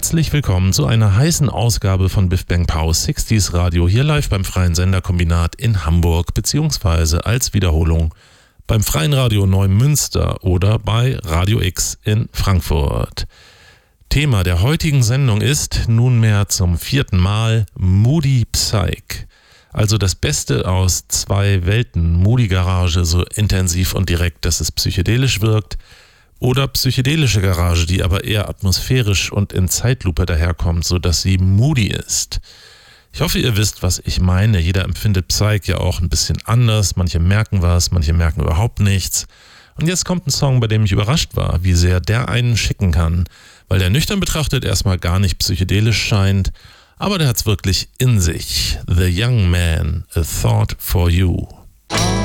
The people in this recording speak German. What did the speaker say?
Herzlich willkommen zu einer heißen Ausgabe von Biff Bang Pow 60s Radio, hier live beim Freien Senderkombinat in Hamburg, beziehungsweise als Wiederholung beim Freien Radio Neumünster oder bei Radio X in Frankfurt. Thema der heutigen Sendung ist nunmehr zum 4. Mal Moody Psych. Also das Beste aus zwei Welten. Moody Garage, so intensiv und direkt, dass es psychedelisch wirkt. Oder psychedelische Garage, die aber eher atmosphärisch und in Zeitlupe daherkommt, sodass sie moody ist. Ich hoffe, ihr wisst, was ich meine. Jeder empfindet Psych ja auch ein bisschen anders. Manche merken was, manche merken überhaupt nichts. Und jetzt kommt ein Song, bei dem ich überrascht war, wie sehr der einen schicken kann, weil der nüchtern betrachtet erstmal gar nicht psychedelisch scheint, aber der hat's wirklich in sich. The Young Man, A Thought for You.